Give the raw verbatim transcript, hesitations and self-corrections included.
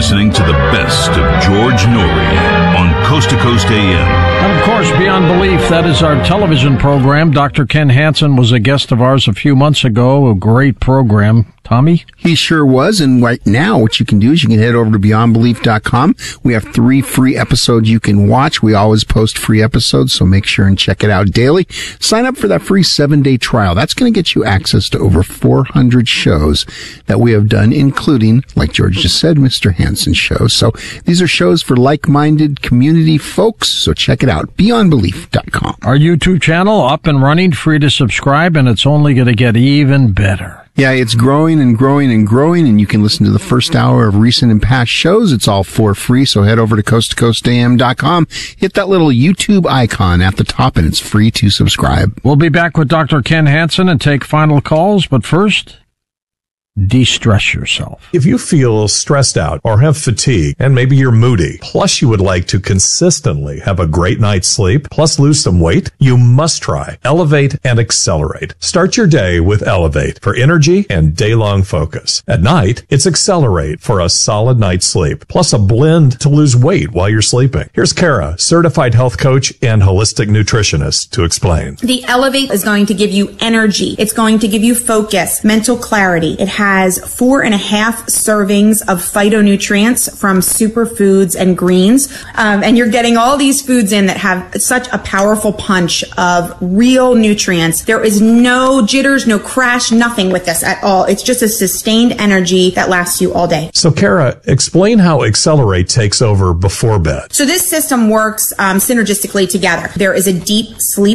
listening to the best of George Noory on Coast to Coast A M. And of course, Beyond Belief, that is our television program. Doctor Ken Hansen was a guest of ours a few months ago. A great program. Tommy? He sure was. And right now, what you can do is you can head over to beyond belief dot com. We have three free episodes you can watch. We always post free episodes, so make sure and check it out daily. Sign up for that free seven-day trial. That's going to get you access to over four hundred shows that we have done, including, like George just said, Mister Hansen show. So these are shows for like-minded community folks, so check it out, beyond belief dot com. Our YouTube channel up and running, free to subscribe, and it's only going to get even better. Yeah, it's growing and growing and growing, and you can listen to the first hour of recent and past shows. It's all for free, so head over to coast to coast a m dot com. Hit that little YouTube icon at the top, and it's free to subscribe. We'll be back with Doctor Ken Hansen and take final calls, but first, de-stress yourself. If you feel stressed out or have fatigue and maybe you're moody, plus you would like to consistently have a great night's sleep, plus lose some weight, you must try Elevate and Accelerate. Start your day with Elevate for energy and day-long focus. At night, it's Accelerate for a solid night's sleep, plus a blend to lose weight while you're sleeping. Here's Kara, certified health coach and holistic nutritionist, to explain. The Elevate is going to give you energy. It's going to give you focus, mental clarity. It has four and a half servings of phytonutrients from superfoods and greens. Um, and you're getting all these foods in that have such a powerful punch of real nutrients. There is no jitters, no crash, nothing with this at all. It's just a sustained energy that lasts you all day. So Kara, explain how Accelerate takes over before bed. So this system works um, synergistically together. There is a deep sleep